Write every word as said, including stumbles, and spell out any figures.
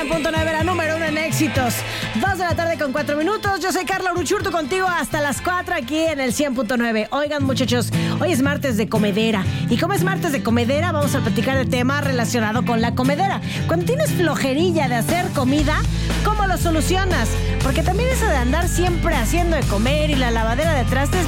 punto nueve, la número uno en éxitos. Dos de la tarde con cuatro minutos. Yo soy Carla Uruchurtu, contigo hasta las cuatro aquí en el cien punto nueve. Oigan, muchachos, hoy es martes de comedera. Y como es martes de comedera, vamos a platicar de tema relacionado con la comedera. Cuando tienes flojerilla de hacer comida, ¿cómo lo solucionas? Porque también eso de andar siempre haciendo de comer y la lavadera de trastes,